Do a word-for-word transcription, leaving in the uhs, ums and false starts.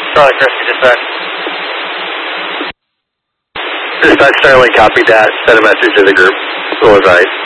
Charlie Christie, dispatch. Dispatch Starling, copy that. Send a message to the group. Full advice.